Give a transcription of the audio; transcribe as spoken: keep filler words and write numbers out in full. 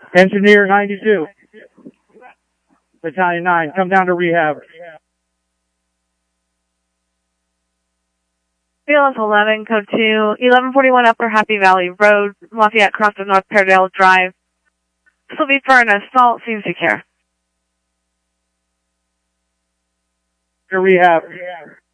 Engineer ninety-two. Battalion nine, come down to rehab. B L S eleven, code two, eleven forty-one Upper Happy Valley Road, Lafayette, cross of North Paradale Drive. This will be for an assault, seems secure. To rehab.